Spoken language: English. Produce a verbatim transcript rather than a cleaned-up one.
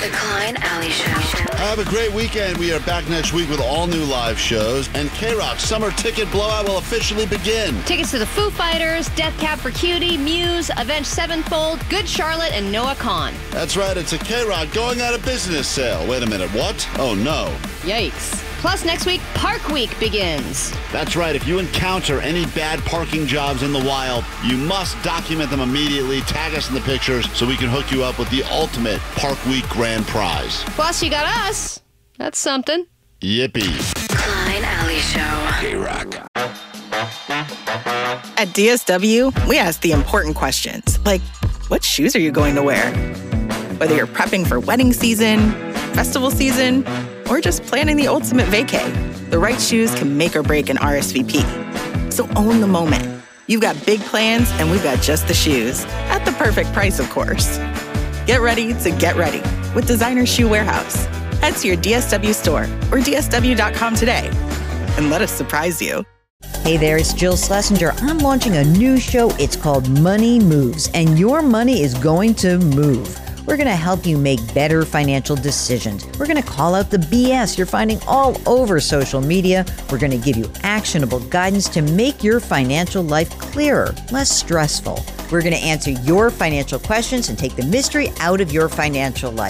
The Klein Alley Show. Have a great weekend. We are back next week with all new live shows. And K-Rock's summer ticket blowout will officially begin. Tickets to the Foo Fighters, Death Cab for Cutie, Muse, Avenged Sevenfold, Good Charlotte, and Noah Kahan. That's right. It's a K-Rock going out of business sale. Wait a minute. What? Oh, no. Yikes. Plus, next week, Park Week begins. That's right. If you encounter any bad parking jobs in the wild, you must document them immediately. Tag us in the pictures so we can hook you up with the ultimate Park Week grand prize. Plus, you got us. That's something. Yippee. Klein Alley Show. K-Rock. At D S W, we ask the important questions, like, what shoes are you going to wear? Whether you're prepping for wedding season, festival season, or just planning the ultimate vacay, the right shoes can make or break an R S V P. So own the moment. You've got big plans, and we've got just the shoes. At the perfect price, of course. Get ready to get ready with Designer Shoe Warehouse. Head to your D S W store or D S W dot com today and let us surprise you. Hey there, it's Jill Schlesinger. I'm launching a new show. It's called Money Moves, and your money is going to move. We're going to help you make better financial decisions. We're going to call out the B S you're finding all over social media. We're going to give you actionable guidance to make your financial life clearer, less stressful. We're going to answer your financial questions and take the mystery out of your financial life.